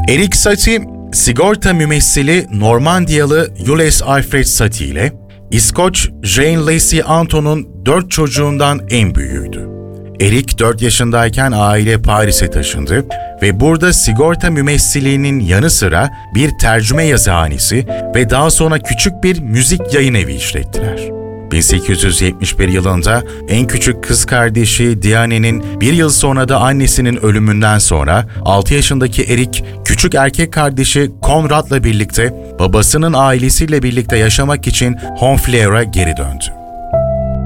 Erik Satie, sigorta mümessili Normandiyalı Jules Alfred Satie ile İskoç Jane Lacy Anton'un 4 çocuğundan en büyüğüydü. Erik 4 yaşındayken aile Paris'e taşındı ve burada sigorta mümessiliğinin yanı sıra bir tercüme yazıhanesi ve daha sonra küçük bir müzik yayın evi işlettiler. 1871 yılında en küçük kız kardeşi Diane'nin bir yıl sonra da annesinin ölümünden sonra 6 yaşındaki Erik, küçük erkek kardeşi Conrad'la birlikte babasının ailesiyle birlikte yaşamak için Honfleur'a geri döndü.